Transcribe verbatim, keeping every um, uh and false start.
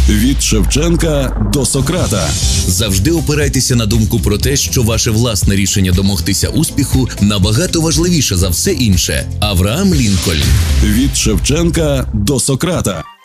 Від Шевченка до Сократа. Завжди опирайтеся на думку про те, що ваше власне рішення домогтися успіху набагато важливіше за все інше. Авраам Лінкольн. Від Шевченка до Сократа.